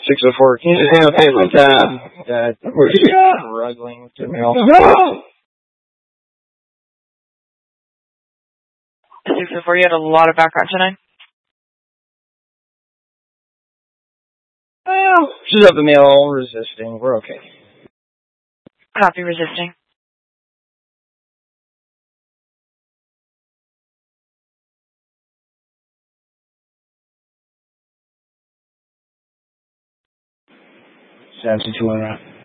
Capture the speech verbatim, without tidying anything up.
six oh four, can you just pay my dad? Dad, we're struggling with the mail. six oh four, you had a lot of background tonight. Well, she's up the mail, resisting. We're okay. Copy, resisting. Samson two one.